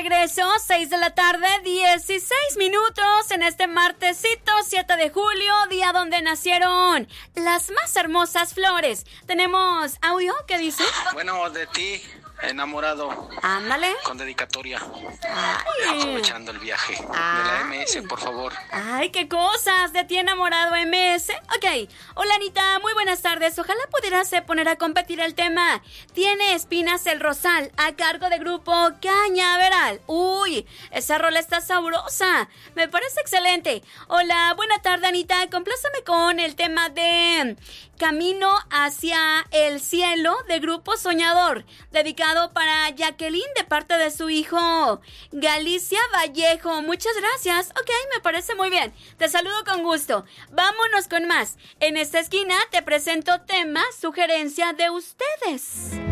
regreso, 6 de la tarde, 16 minutos en este martesito 7 de julio, día donde nacieron las más hermosas flores. ¿Tenemos audio? ¿Qué dice? Bueno, de ti, enamorado. Ándale. Con dedicatoria. Ay. Aprovechando el viaje de la MS, por favor. Ay, qué cosas. De ti enamorado, MS. Ok. Hola, Anita. Muy buenas tardes. Ojalá pudieras poner a competir el tema Tiene espinas el rosal, a cargo de grupo Cañaveral. Uy, esa rola está sabrosa. Me parece excelente. Hola, buena tarde, Anita. Compláceme con el tema de Camino hacia el cielo de Grupo Soñador, dedicado para Jacqueline de parte de su hijo Galicia Vallejo. Muchas gracias. Ok, me parece muy bien. Te saludo con gusto. Vámonos con más. En esta esquina te presento tema sugerencia de ustedes.